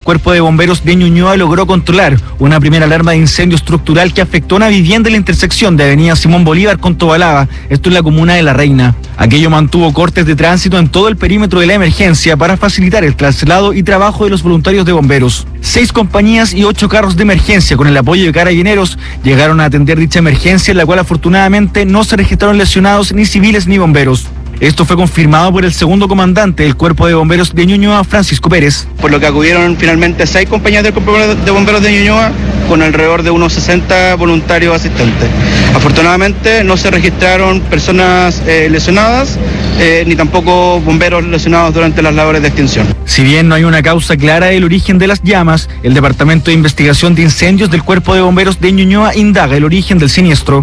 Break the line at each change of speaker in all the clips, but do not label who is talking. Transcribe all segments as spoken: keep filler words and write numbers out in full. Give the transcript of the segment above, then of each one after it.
Cuerpo de Bomberos de Ñuñoa logró controlar una primera alarma de incendio estructural que afectó una vivienda en la intersección de Avenida Simón Bolívar con Tobalaba, esto en la comuna de La Reina. Aquello mantuvo cortes de tránsito en todo el perímetro de la emergencia para facilitar el traslado y trabajo de los voluntarios de bomberos. Seis compañías y ocho carros de emergencia con el apoyo de carabineros llegaron a atender dicha emergencia, en la cual afortunadamente no se registraron lesionados ni civiles ni bomberos. Esto fue confirmado por el segundo comandante del Cuerpo de Bomberos de Ñuñoa, Francisco Pérez.
Por lo que acudieron finalmente seis compañías del Cuerpo de Bomberos de Ñuñoa con alrededor de unos sesenta voluntarios asistentes. Afortunadamente no se registraron personas eh, lesionadas eh, ni tampoco bomberos lesionados durante las labores de extinción.
Si bien no hay una causa clara del origen de las llamas, el Departamento de Investigación de Incendios del Cuerpo de Bomberos de Ñuñoa indaga el origen del siniestro.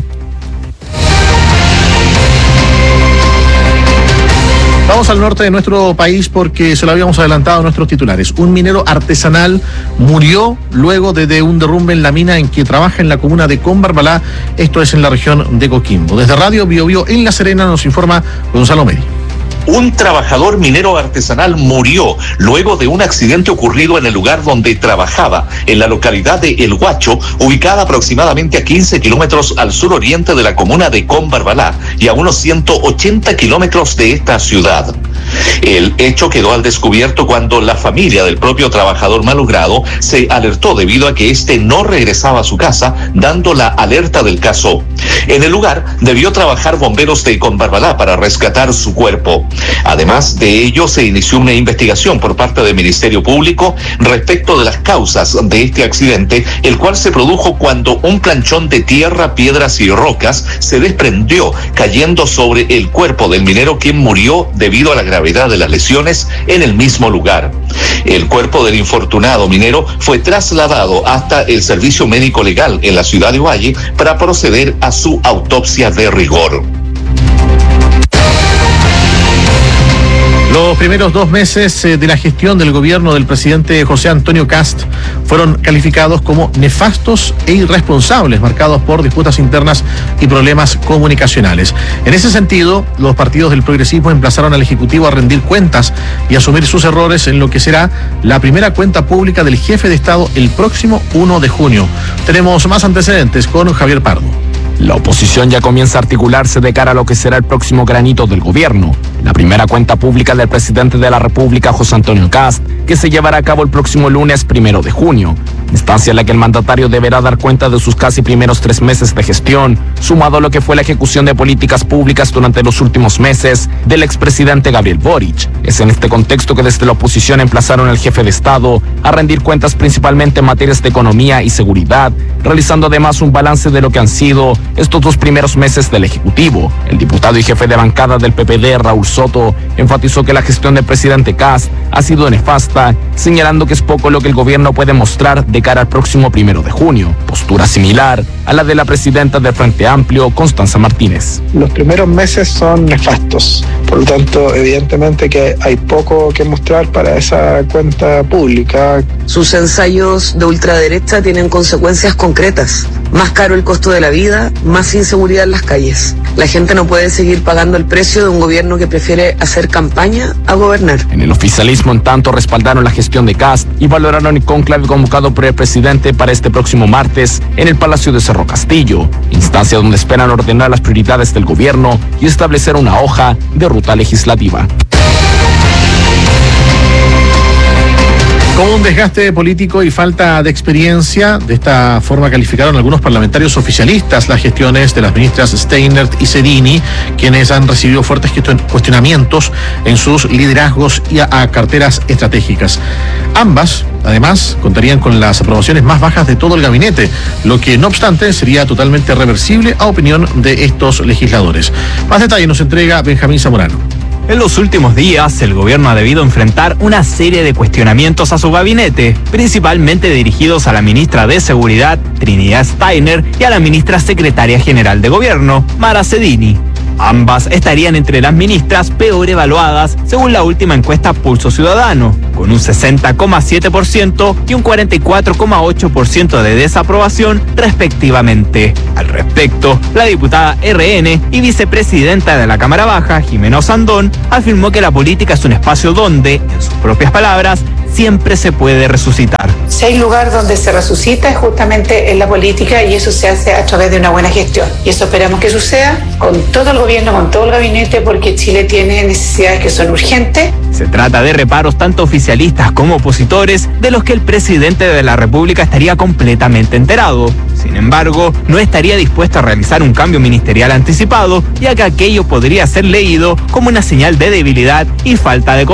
Vamos al norte de nuestro país porque se lo habíamos adelantado a nuestros titulares. Un minero artesanal murió luego de, de un derrumbe en la mina en que trabaja en la comuna de Combarbalá, esto es en la región de Coquimbo. Desde Radio Bio Bio en La Serena nos informa Gonzalo Meri.
Un trabajador minero artesanal murió luego de un accidente ocurrido en el lugar donde trabajaba, en la localidad de El Huacho, ubicada aproximadamente a quince kilómetros al suroriente de la comuna de Combarbalá y a unos ciento ochenta kilómetros de esta ciudad. El hecho quedó al descubierto cuando la familia del propio trabajador malogrado se alertó debido a que éste no regresaba a su casa, dando la alerta del caso. En el lugar debió trabajar bomberos de Combarbalá para rescatar su cuerpo. Además de ello, se inició una investigación por parte del Ministerio Público respecto de las causas de este accidente, el cual se produjo cuando un planchón de tierra, piedras y rocas se desprendió, cayendo sobre el cuerpo del minero, quien murió debido a la gravedad de las lesiones en el mismo lugar. El cuerpo del infortunado minero fue trasladado hasta el Servicio Médico Legal en la ciudad de Ovalle para proceder a su autopsia de rigor.
Los primeros dos meses de la gestión del gobierno del presidente José Antonio Kast fueron calificados como nefastos e irresponsables, marcados por disputas internas y problemas comunicacionales. En ese sentido, los partidos del progresismo emplazaron al Ejecutivo a rendir cuentas y asumir sus errores en lo que será la primera cuenta pública del jefe de Estado el próximo primero de junio. Tenemos más antecedentes con Javier Pardo.
La oposición ya comienza a articularse de cara a lo que será el próximo granito del gobierno, la primera cuenta pública del presidente de la República, José Antonio Kast, que se llevará a cabo el próximo lunes primero de junio, instancia en la que el mandatario deberá dar cuenta de sus casi primeros tres meses de gestión, sumado a lo que fue la ejecución de políticas públicas durante los últimos meses del expresidente Gabriel Boric. Es en este contexto que desde la oposición emplazaron al jefe de Estado a rendir cuentas principalmente en materias de economía y seguridad, realizando además un balance de lo que han sido estos dos primeros meses del Ejecutivo. El diputado y jefe de bancada del P P D, Raúl Soto, enfatizó que la gestión del presidente Kast ha sido nefasta, señalando que es poco lo que el gobierno puede mostrar de cara al próximo primero de junio, postura similar a la de la presidenta del Frente Amplio, Constanza Martínez.
Los primeros meses son nefastos, por lo tanto, evidentemente que hay poco que mostrar para esa cuenta pública.
Sus ensayos de ultraderecha tienen consecuencias concretas. Más caro el costo de la vida, más inseguridad en las calles. La gente no puede seguir pagando el precio de un gobierno que prefiere hacer campaña a gobernar.
En el oficialismo, en tanto, respaldaron la gestión de Kast y valoraron el cónclave convocado por el presidente para este próximo martes en el Palacio de Cerro Castillo, instancia donde esperan ordenar las prioridades del gobierno y establecer una hoja de ruta legislativa.
Con un desgaste político y falta de experiencia, de esta forma calificaron algunos parlamentarios oficialistas las gestiones de las ministras Steinert y Sedini, quienes han recibido fuertes cuestionamientos en sus liderazgos y a, a carteras estratégicas. Ambas, además, contarían con las aprobaciones más bajas de todo el gabinete, lo que, no obstante, sería totalmente reversible a opinión de estos legisladores. Más detalles nos entrega Benjamín Zamorano.
En los últimos días, el gobierno ha debido enfrentar una serie de cuestionamientos a su gabinete, principalmente dirigidos a la ministra de Seguridad, Trinidad Steiner, y a la ministra secretaria general de Gobierno, Mara Sedini. Ambas estarían entre las ministras peor evaluadas según la última encuesta Pulso Ciudadano, con un sesenta coma siete por ciento y un cuarenta y cuatro coma ocho por ciento de desaprobación respectivamente. Al respecto, la diputada R N y vicepresidenta de la Cámara Baja, Jimena Osandón, afirmó que la política es un espacio donde, en sus propias palabras, siempre se puede resucitar.
Si hay lugar donde se resucita es justamente en la política, y eso se hace a través de una buena gestión. Y eso esperamos que suceda con todo el gobierno, con todo el gabinete, porque Chile tiene necesidades que son urgentes.
Se trata de reparos tanto oficialistas como opositores, de los que el presidente de la República estaría completamente enterado. Sin embargo, no estaría dispuesto a realizar un cambio ministerial anticipado, ya que aquello podría ser leído como una señal de debilidad y falta de